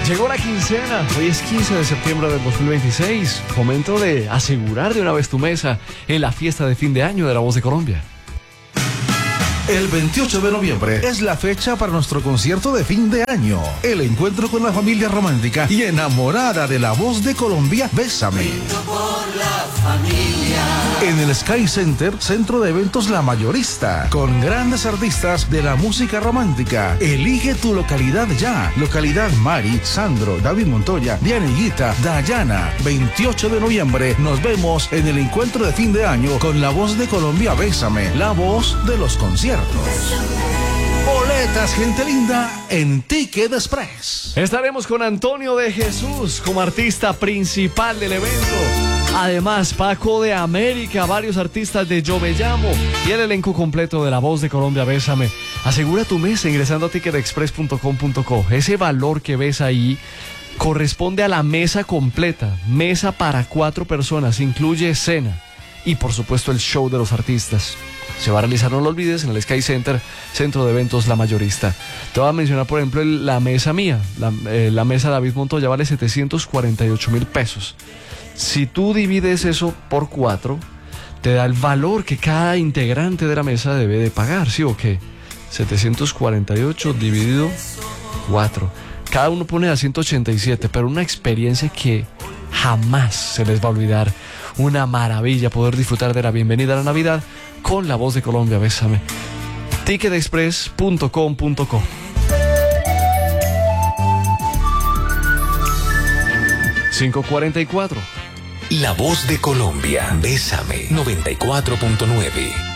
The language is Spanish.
Llegó la quincena, hoy es 15 de septiembre del 2026, momento de asegurar de una vez tu mesa en la fiesta de fin de año de La Voz de Colombia. El 28 de noviembre es la fecha para nuestro concierto de fin de año. El encuentro con la familia romántica y enamorada de La Voz de Colombia, Bésame. Por la familia. En el Sky Center, centro de eventos La Mayorista, con grandes artistas de la música romántica. Elige tu localidad ya. Localidad Mari, Sandro, David Montoya, Dianiguita, Dayana. 28 de noviembre nos vemos en el encuentro de fin de año con La Voz de Colombia, Bésame, la voz de los conciertos. Boletas, gente linda, en Ticket Express. Estaremos con Antonio de Jesús como artista principal del evento. Además, Paco de América, varios artistas de Yo Me Llamo y el elenco completo de La Voz de Colombia, Bésame. Asegura tu mesa ingresando a ticketexpress.com.co. Ese valor que ves ahí corresponde a la mesa completa. Mesa para 4 personas, incluye cena y por supuesto el show de los artistas. Se va a realizar, no lo olvides, en el Sky Center, centro de eventos La Mayorista. Te voy a mencionar, por ejemplo, la mesa mía, la mesa David Montoya vale 748.000 pesos. Si tú divides eso por 4, te da el valor que cada integrante de la mesa debe de pagar, ¿sí o qué? 748 dividido 4. Cada uno pone a 187, pero una experiencia que jamás se les va a olvidar. Una maravilla poder disfrutar de la bienvenida a la Navidad con La Voz de Colombia, Bésame. Ticketexpress.com.co. 5:44. La Voz de Colombia, Bésame 94.9.